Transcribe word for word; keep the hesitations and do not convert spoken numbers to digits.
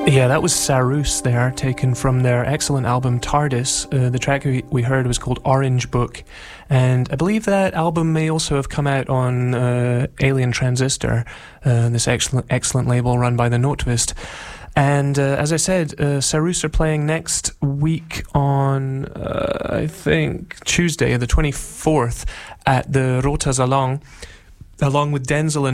Yeah, that was Sarus there, taken from their excellent album TARDIS. Uh, the track we, we heard was called Orange Book, and I believe that album may also have come out on uh, Alien Transistor, uh, this excellent excellent label run by the Notvist. And uh, as I said, uh, Sarus are playing next week on, uh, I think, Tuesday, the twenty-fourth, at the Rota Salon, along with Denzel and